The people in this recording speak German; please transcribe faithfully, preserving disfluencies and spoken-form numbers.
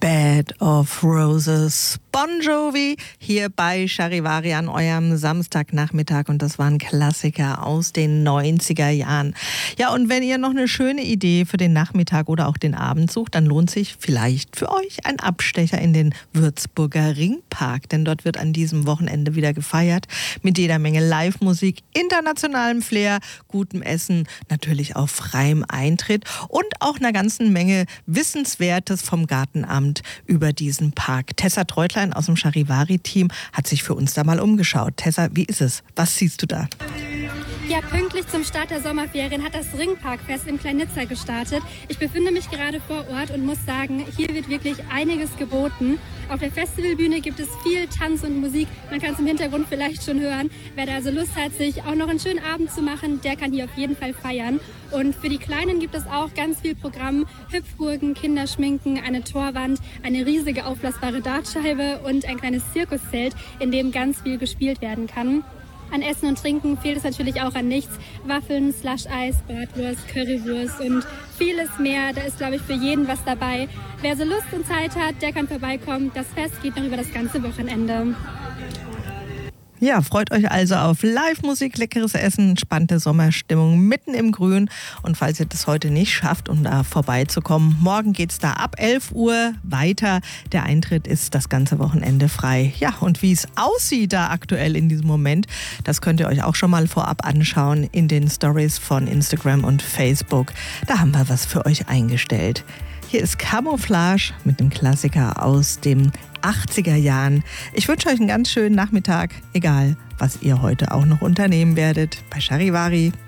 Bed of Roses, Bon Jovi, hier bei Charivari an eurem Samstagnachmittag, und das war ein Klassiker aus den neunziger Jahren. Ja, und wenn ihr noch eine schöne Idee für den Nachmittag oder auch den Abend sucht, dann lohnt sich vielleicht für euch ein Abstecher in den Würzburger Ringpark, denn dort wird an diesem Wochenende wieder gefeiert mit jeder Menge Live-Musik, internationalem Flair, gutem Essen, natürlich auf freiem Eintritt und auch einer ganzen Menge Wissenswertes vom Gartenamt über diesen Park. Tessa Treutlein aus dem Charivari-Team hat sich für uns da mal umgeschaut. Tessa, wie ist es? Was siehst du da? Ja, pünktlich zum Start der Sommerferien hat das Ringparkfest in Klein-Nizza gestartet. Ich befinde mich gerade vor Ort und muss sagen, hier wird wirklich einiges geboten. Auf der Festivalbühne gibt es viel Tanz und Musik. Man kann es im Hintergrund vielleicht schon hören. Wer da also Lust hat, sich auch noch einen schönen Abend zu machen, der kann hier auf jeden Fall feiern. Und für die Kleinen gibt es auch ganz viel Programm. Hüpfburgen, Kinderschminken, eine Torwand, eine riesige aufblasbare Dartscheibe und ein kleines Zirkuszelt, in dem ganz viel gespielt werden kann. An Essen und Trinken fehlt es natürlich auch an nichts. Waffeln, Slush-Eis, Bratwurst, Currywurst und vieles mehr. Da ist, glaube ich, für jeden was dabei. Wer so Lust und Zeit hat, der kann vorbeikommen. Das Fest geht noch über das ganze Wochenende. Ja, freut euch also auf Live-Musik, leckeres Essen, entspannte Sommerstimmung mitten im Grün. Und falls ihr das heute nicht schafft, um da vorbeizukommen, morgen geht's da ab elf Uhr weiter. Der Eintritt ist das ganze Wochenende frei. Ja, und wie es aussieht da aktuell in diesem Moment, das könnt ihr euch auch schon mal vorab anschauen in den Stories von Instagram und Facebook. Da haben wir was für euch eingestellt. Hier ist Camouflage mit dem Klassiker aus dem achtziger Jahren. Ich wünsche euch einen ganz schönen Nachmittag, egal was ihr heute auch noch unternehmen werdet, bei Charivari.